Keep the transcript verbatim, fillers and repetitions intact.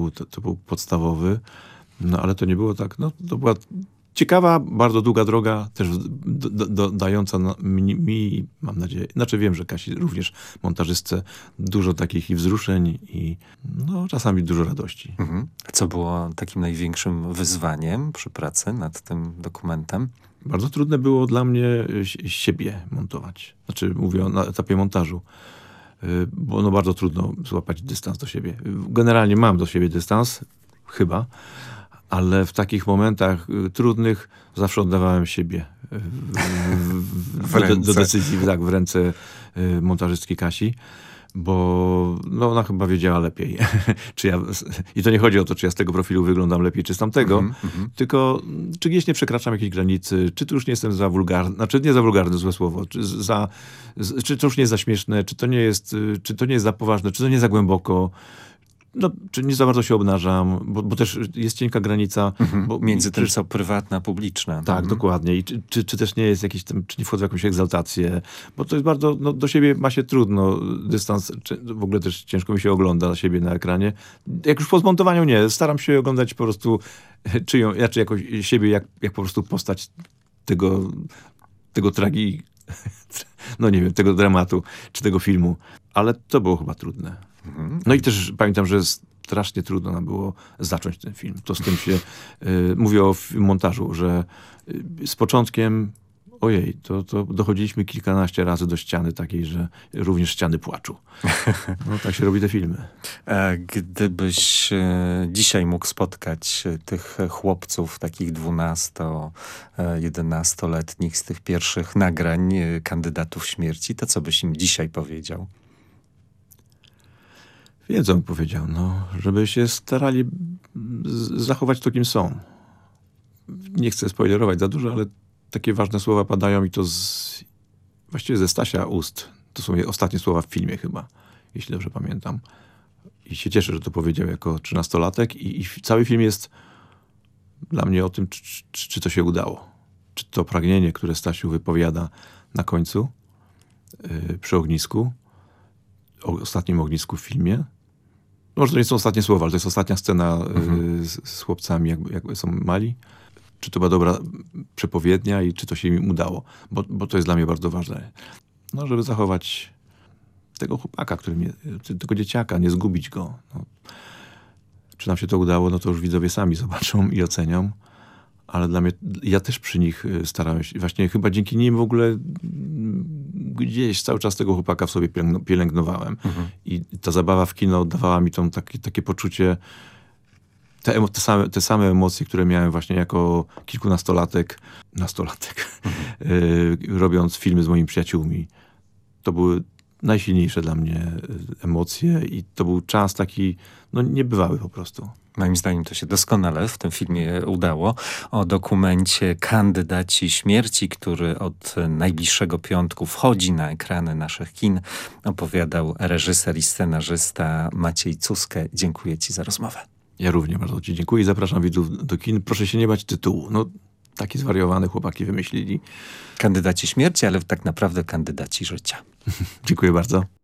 był, to, to był podstawowy. No ale to nie było tak, no to była ciekawa, bardzo długa droga, też do, do, do, dająca mi, mi, mam nadzieję, znaczy wiem, że Kasi również montażystce, dużo takich i wzruszeń i no czasami dużo radości. Mhm. Co było takim największym wyzwaniem przy pracy nad tym dokumentem? Bardzo trudne było dla mnie siebie montować. Znaczy mówię na etapie montażu. Bo no bardzo trudno złapać dystans do siebie. Generalnie mam do siebie dystans, chyba, ale w takich momentach y, trudnych zawsze oddawałem siebie y, w, w, do, do decyzji, tak, w ręce y, montażystki Kasi, bo no, ona chyba wiedziała lepiej. czy ja, I to nie chodzi o to, czy ja z tego profilu wyglądam lepiej, czy z tamtego, mm -hmm. tylko czy gdzieś nie przekraczam jakiejś granicy, czy tu już nie jestem za wulgarny, znaczy nie za wulgarny, złe słowo, czy, za, czy to już nie jest za śmieszne, czy to nie jest, czy to nie jest za poważne, czy to nie jest za głęboko. No, czy nie za bardzo się obnażam, bo, bo też jest cienka granica. Mhm. Bo, między tym, czy, co prywatne, a publiczne. Tak, mhm. dokładnie. I czy, czy, czy też nie jest jakiś, tam, czy nie wchodzę w jakąś egzaltację, bo to jest bardzo, no, do siebie ma się trudno, dystans, czy, w ogóle też ciężko mi się ogląda siebie na ekranie. Jak już po zmontowaniu nie, staram się oglądać po prostu czyją, ja czy jakoś siebie, jak, jak po prostu postać tego, tego tragi, no nie wiem, tego dramatu, czy tego filmu. Ale to było chyba trudne. No i też pamiętam, że strasznie trudno nam było zacząć ten film. To z tym się, y, mówię o montażu, że y, z początkiem, ojej, to, to dochodziliśmy kilkanaście razy do ściany takiej, że również ściany płaczu. No tak się robi te filmy. A gdybyś e, dzisiaj mógł spotkać tych chłopców, takich dwunasto, jedenastoletnich z tych pierwszych nagrań e, kandydatów śmierci, to co byś im dzisiaj powiedział? Wiem, co bym powiedział, no, żeby się starali zachować to, kim są. Nie chcę spoilerować za dużo, ale takie ważne słowa padają i to z, właściwie ze Stasia ust. To są jej ostatnie słowa w filmie chyba, jeśli dobrze pamiętam. I się cieszę, że to powiedział jako trzynastolatek i, i cały film jest dla mnie o tym, czy, czy, czy to się udało. Czy to pragnienie, które Stasiu wypowiada na końcu yy, przy ognisku, o ostatnim ognisku w filmie. Może to nie są ostatnie słowa, ale to jest ostatnia scena mhm. y, z, z chłopcami, jak, jak są mali. Czy to była dobra przepowiednia i czy to się im udało. Bo, bo to jest dla mnie bardzo ważne. No, żeby zachować tego chłopaka, który mnie, tego dzieciaka, nie zgubić go. No. Czy nam się to udało, no to już widzowie sami zobaczą i ocenią. Ale dla mnie, ja też przy nich starałem się. Właśnie chyba dzięki nim w ogóle gdzieś cały czas tego chłopaka w sobie pielęgnowałem. Mhm. I ta zabawa w kino dawała mi tą takie, takie poczucie, te, te, same, te same emocje, które miałem właśnie jako kilkunastolatek, nastolatek, mhm. y, robiąc filmy z moimi przyjaciółmi. To były najsilniejsze dla mnie emocje i to był czas taki, no niebywały po prostu. Moim zdaniem to się doskonale w tym filmie udało. O dokumencie Kandydaci śmierci, który od najbliższego piątku wchodzi na ekrany naszych kin, opowiadał reżyser i scenarzysta Maciej Cuskę. Dziękuję ci za rozmowę. Ja również bardzo ci dziękuję i zapraszam widzów do kin. Proszę się nie bać tytułu. No, taki zwariowany chłopaki wymyślili. Kandydaci śmierci, ale tak naprawdę kandydaci życia. Dziękuję bardzo.